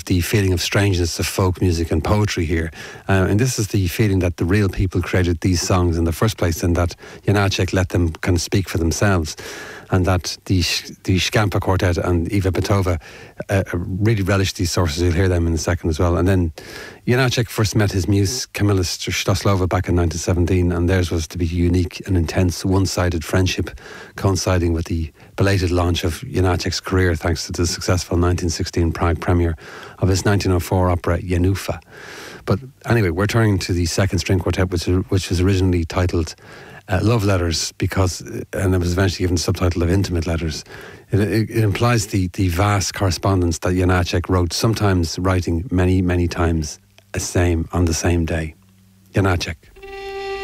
the feeling of strangeness of folk music and poetry here. And this is the feeling that the real people created these songs in the first place, and that Janacek let them kind of speak for themselves. And that the Scampa Quartet and Iva Petova really relished these sources. You'll hear them in a second as well. And then Janacek first met his muse Kamila Stoslova back in 1917, and theirs was to be unique and intense, one-sided friendship, coinciding with the belated launch of Janacek's career thanks to the successful 1916 Prague premiere of his 1904 opera Janufa. But anyway, we're turning to the second string quartet, which was originally titled Love Letters, and it was eventually given the subtitle of Intimate Letters. It implies the vast correspondence that Janacek wrote, sometimes writing many, many times on the same day. Janacek.